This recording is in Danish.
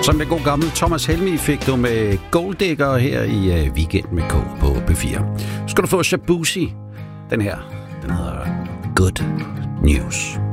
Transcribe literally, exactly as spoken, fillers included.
Som den gode gamle Thomas Helmig fik du med Golddigger her i uh, Weekend med K på P fire. Så skal du få Shabuzi. Den her, den hedder Good News.